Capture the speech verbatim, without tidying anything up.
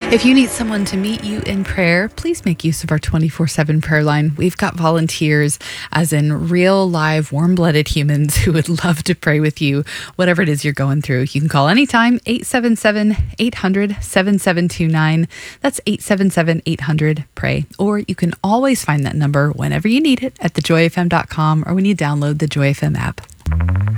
If you need someone to meet you in prayer, please make use of our twenty-four seven prayer line. We've got volunteers, as in real, live, warm-blooded humans who would love to pray with you, whatever it is you're going through. You can call anytime, eight seven seven, eight hundred, seven seven two nine. That's eight seven seven, eight hundred, pray. Or you can always find that number whenever you need it at the joy f m dot com or when you download the Joy F M app.